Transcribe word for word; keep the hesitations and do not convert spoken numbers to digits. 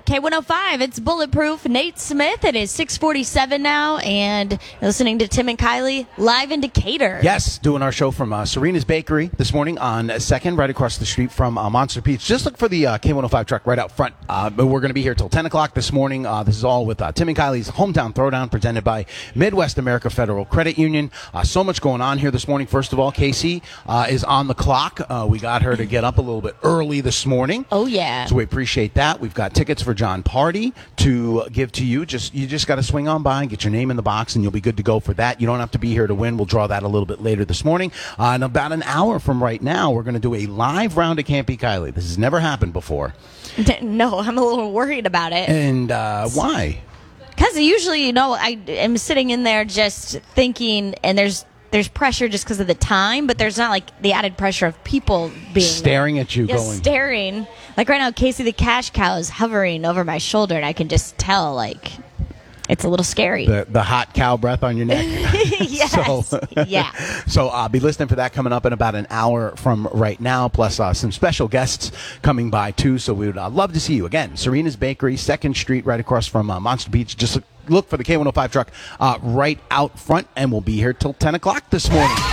K one oh five, it's Bulletproof. Nate Smith, it is six forty-seven now, and you're listening to Tim and Kylie live in Decatur. Yes, doing our show from uh, Serena's Bakery this morning on second, right across the street from uh, Monster Peach. Just look for the uh, K one oh five truck right out front. Uh, but we're going to be here till ten o'clock this morning. Uh, this is all with uh, Tim and Kylie's Hometown Throwdown, presented by Midwest America Federal Credit Union. Uh, so much going on here this morning. First of all, Casey uh, is on the clock. Uh, we got her to get up a little bit early this morning. Oh, yeah. So we appreciate that. We've got tickets for John Party to give to you. Just You just got to swing on by and get your name in the box, and you'll be good to go for that. You don't have to be here to win. We'll draw that a little bit later this morning. Uh, in about an hour from right now, we're going to do a live round of Can't Be Kylie. This has never happened before. No, I'm a little worried about it. And uh, why? Because usually, you know, I am sitting in there just thinking, and there's there's pressure just because of the time, but there's not like the added pressure of people being staring at you, just going staring. Like right now, Casey the cash cow is hovering over my shoulder, and I can just tell like it's a little scary. The the hot cow breath on your neck. Yes. So, yeah. So I'll uh, be listening for that coming up in about an hour from right now, plus uh, some special guests coming by too. So we would uh, love to see you again. Serena's Bakery, second Street, right across from uh, Monster Beach. Just look, look for the K one oh five truck uh, right out front, and we'll be here till ten o'clock this morning.